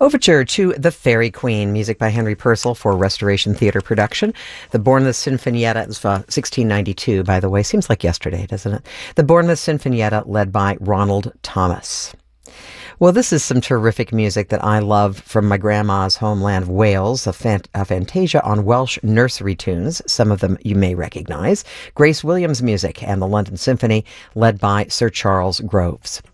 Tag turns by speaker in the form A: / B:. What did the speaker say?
A: Overture to The Fairy Queen, music by Henry Purcell for Restoration Theatre production. The Bournemouth Sinfonietta is 1692, by the way. Seems like yesterday, doesn't it? The Bournemouth Sinfonietta, led by Ronald Thomas. Well, this is some terrific music that I love from my grandma's homeland of Wales, a fantasia on Welsh nursery tunes. Some of them you may recognize. Grace Williams music and the London Symphony, led by Sir Charles Groves.